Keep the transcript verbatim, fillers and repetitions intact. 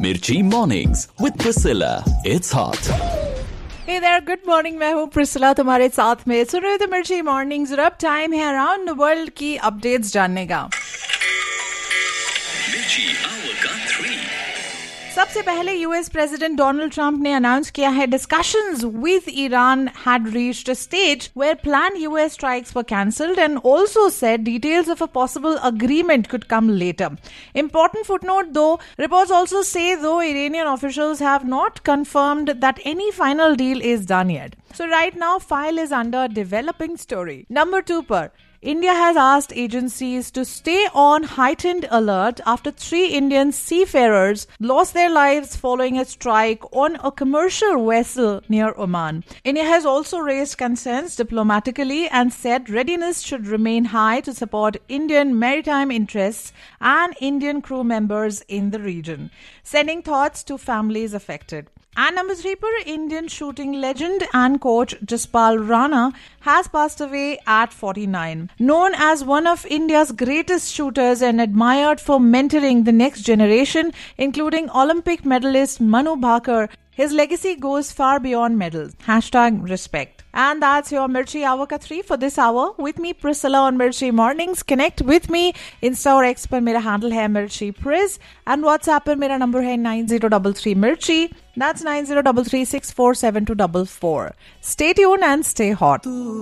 Mirchi Mornings with Priscilla. It's hot. Hey there, good morning. मैं हूँ Priscilla तुम्हारे साथ में सुन रहे हो द मिर्ची मॉर्निंग्स और अब टाइम है अराउंड द वर्ल्ड की अपडेट्स जानने का। सबसे पहले यूएस प्रेसिडेंट डोनाल्ड ट्रंप ने अनाउंस किया है discussions with Iran had reached a stage where plan US strikes were cancelled and also said details of a possible agreement could come later. Important footnote though, reports also say though Iranian officials have not confirmed that any final deal is done yet. So right now file is under developing story. Number two पर India has asked agencies to stay on heightened alert after three Indian seafarers lost their lives following a strike on a commercial vessel near Oman. India has also raised concerns diplomatically and said readiness should remain high to support Indian maritime interests and Indian crew members in the region, sending thoughts to families affected. And number three, per Indian shooting legend and coach Jaspal Rana has passed away at forty-nine. Known as one of India's greatest shooters and admired for mentoring the next generation, including Olympic medalist Manu Bhaker, his legacy goes far beyond medals. Hashtag respect. And that's your Mirchi Hour ka three for this hour. With me, Priscilla on Mirchi Mornings. Connect with me. Insta और X पर मेरा handle है Mirchi Priz. And WhatsApp पर मेरा number है nine zero three three Mirchi. That's nine zero three three six four seven two four four. Stay tuned and stay hot.